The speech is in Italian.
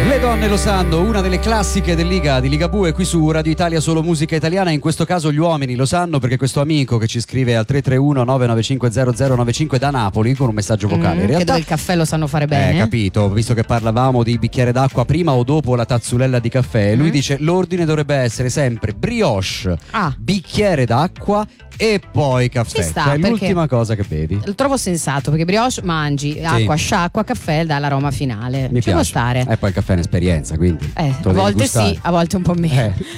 Le donne lo sanno, una delle classiche di Ligabue qui su Radio Italia, solo musica italiana. In questo caso gli uomini lo sanno perché questo amico che ci scrive al 331 995 0095 da Napoli con un messaggio vocale, in realtà, che dove il caffè lo sanno fare bene. Capito, visto che parlavamo di bicchiere d'acqua prima o dopo la tazzulella di caffè, lui dice l'ordine dovrebbe essere sempre brioche, bicchiere d'acqua e poi caffè. Ci sta, cioè l'ultima cosa che bevi. Lo trovo sensato perché brioche mangi, acqua sciacqua, caffè dà l'aroma finale. Mi ci può piace. stare. E poi il caffè è un'esperienza, quindi A volte sì, a volte un po' meno.